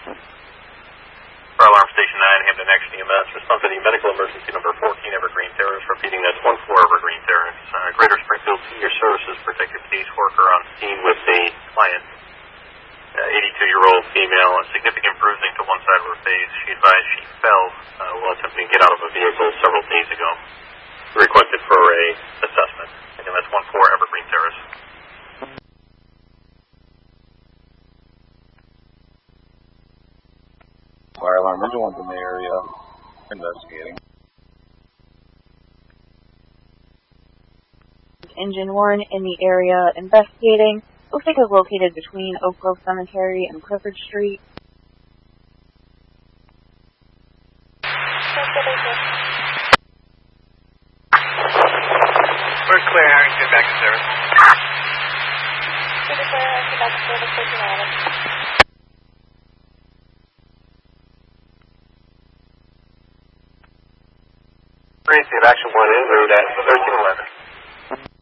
For Alarm Station 9, Hampton Next EMS, responding medical emergency number 14 Evergreen Terrace, repeating that's 14 Evergreen Terrace. Greater Springfield Senior Services protective caseworker on scene with a client, 82-year-old female, a significant bruising to one side of her face. She advised she fell while attempting to get out of a vehicle several days ago. Requested for a assessment. Again, that's 14 Evergreen Terrace. Fire alarm, everyone's in the area investigating. Engine 1 in the area investigating. Looks like it's located between Oak Grove Cemetery and Clifford Street. First clear, Harrington, back to service. Clear, Harrington, back to service, 1311. Frequency of action 1 is route at 1311.